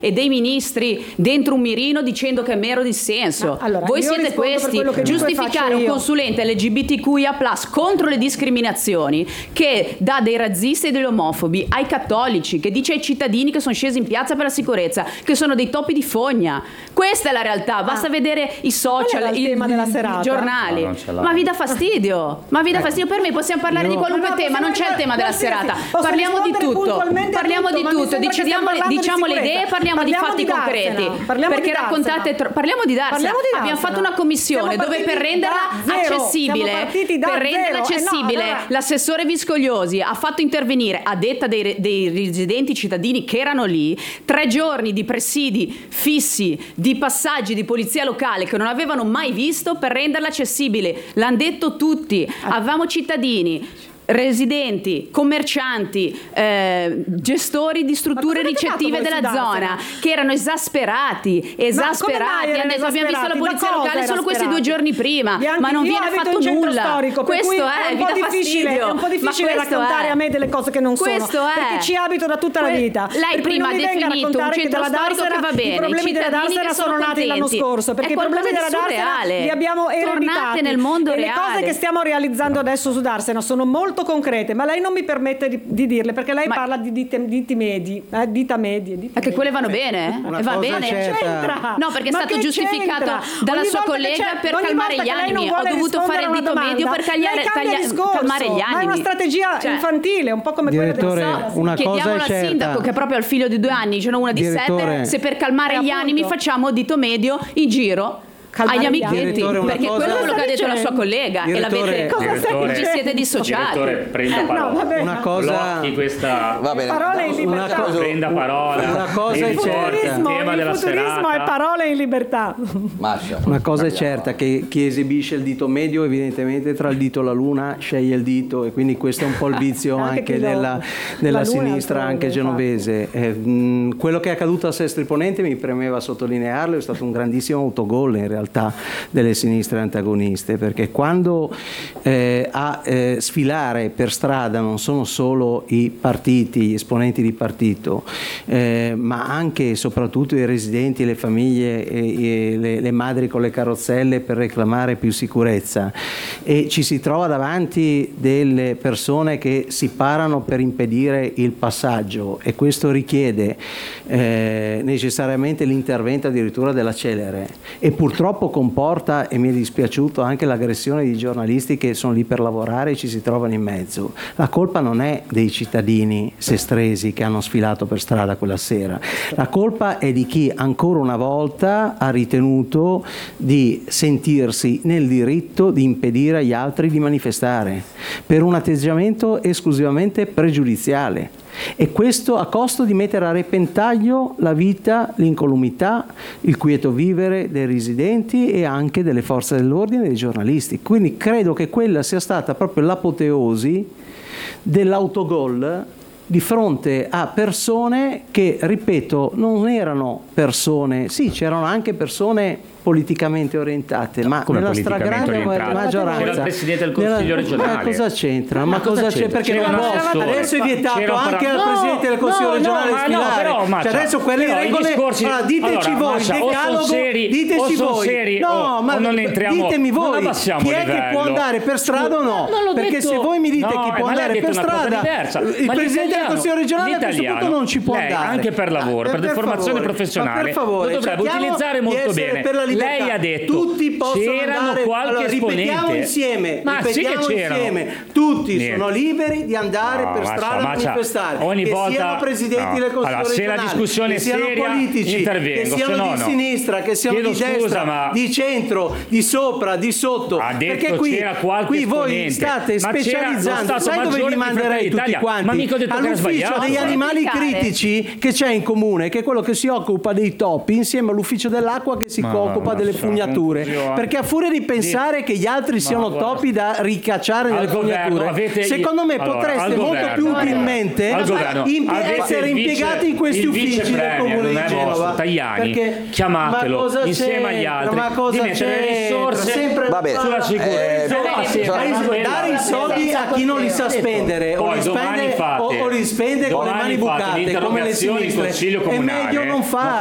e dei ministri dentro un mirino dicendo che è mero dissenso. Allora, voi siete questi, giustificare un consulente LGBTQIA+ contro le discriminazioni, che dà dei razzisti e degli omofobi ai cattolici, che dice ai cittadini che sono scesi in piazza per la sicurezza che sono dei topi di fogna. Questa è la realtà, basta vedere i social, i giornali. Ma vi dà fastidio? Ma vi dà fastidio? Per me possiamo parlare di qualunque tema, non c'è il tema della serata. Parliamo di tutto, diciamo le idee, parliamo di fatti concreti, perché raccontate parliamo di Darsena. Abbiamo fatto una commissione dove per renderla accessibile, l'assessore Viscogliosi ha fatto intervenire, a detta dei residenti cittadini che erano lì, 3 giorni di presidi fissi, di passaggi di polizia locale che non avevano mai visto per renderla accessibile. L'hanno detto tutti, avevamo cittadini, residenti, commercianti, gestori di strutture ricettive della zona che erano esasperati. Abbiamo visto la polizia locale solo questi 2 giorni prima, ma non viene fatto nulla. Questo è, vi dà fastidio. È un po' difficile raccontare a me delle cose che non sono, perché ci abito da tutta la vita. Lei prima ha definito un centro storico che va bene, i problemi della Darsena sono nati l'anno scorso, perché i problemi della Darsena li abbiamo ereditati. Nel mondo e le cose che stiamo realizzando adesso su Darsena sono molto concrete, ma lei non mi permette di dirle, perché lei parla di dita medie. Che quelle vanno bene? Va bene? C'entra. No, perché è stato giustificato dalla sua collega per calmare gli animi. Ho dovuto fare il dito medio per calmare gli animi. Ma è una strategia infantile, un po' come quella del una Chiediamo cosa è al certa. sindaco, che proprio al figlio di 2 anni, ce n'è una di 7, se per calmare gli animi facciamo dito medio in giro agli amichetti, perché quello è quello che ha detto la sua collega e l'avete ci siete dissociati. Prenda parola. Una cosa di questa parole in libertà. Prenda parola. Una cosa è certa. Il futurismo è parole in libertà. Una cosa è certa, che chi esibisce il dito medio evidentemente tra il dito e la luna sceglie il dito, e quindi questo è un po' il vizio anche della sinistra, anche genovese. Quello che è accaduto a Sestri Ponente, mi premeva sottolinearlo, è stato un grandissimo autogol in realtà delle sinistre antagoniste, perché quando a sfilare per strada non sono solo i partiti, gli esponenti di partito, ma anche e soprattutto i residenti, le famiglie, le madri con le carrozzelle per reclamare più sicurezza, e ci si trova davanti delle persone che si parano per impedire il passaggio, e questo richiede necessariamente l'intervento addirittura della Celere, e purtroppo comporta, e mi è dispiaciuto, anche l'aggressione di giornalisti che sono lì per lavorare e ci si trovano in mezzo. La colpa non è dei cittadini sestresi che hanno sfilato per strada quella sera, la colpa è di chi ancora una volta ha ritenuto di sentirsi nel diritto di impedire agli altri di manifestare per un atteggiamento esclusivamente pregiudiziale. E questo a costo di mettere a repentaglio la vita, l'incolumità, il quieto vivere dei residenti e anche delle forze dell'ordine e dei giornalisti. Quindi credo che quella sia stata proprio l'apoteosi dell'autogol di fronte a persone che, ripeto, non erano persone, sì, c'erano anche persone politicamente orientate, ma nella stragrande maggioranza c'era il Presidente del Consiglio regionale. Cosa c'entra? Ma cosa c'è? Perché non posso. Adesso è vietato anche al Presidente del Consiglio regionale sfilare. Adesso quelle regole, allora, diteci voi, decalogo, diteci voi. No, ma ditemi voi, chi è che può andare per strada o no? Perché se voi mi dite chi può andare per strada, il Presidente del Consiglio regionale a questo punto non ci può andare. Anche per lavoro, per deformazione professionale, lo dovrebbe utilizzare molto bene. Lei ha detto tutti possono c'erano andare, qualche ripetiamo insieme, tutti sono liberi di andare per strada a manifestare, ogni volta siano presidenti del Consiglio regionale, se la discussione che siano seria, politici, intervengo, che siano di sinistra, che siano di destra, di centro, di sopra, di sotto, perché qui voi state specializzando, sai dove vi manderei tutti quanti? All'ufficio degli animali critici che c'è in comune, che è quello che si occupa dei topi, insieme all'ufficio dell'acqua che si occupa delle fognature, perché a furia di pensare che gli altri siano topi da ricacciare nelle fognature, secondo me potreste molto più utilmente essere impiegati in questi uffici del Comune di Genova. Tajani, chiamatelo insieme agli altri, di mettere le risorse sulla sicurezza, dare i soldi a chi non li sa spendere o li spende con le mani bucate come le sinistre, è meglio non farlo.